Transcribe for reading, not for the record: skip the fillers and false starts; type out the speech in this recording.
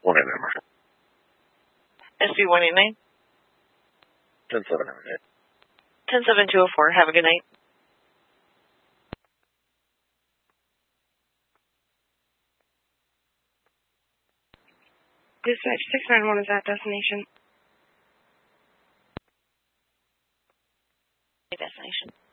Morning number. SB 189. 10708. 10204. Have a good night. Dispatch 691 is at destination. Destination.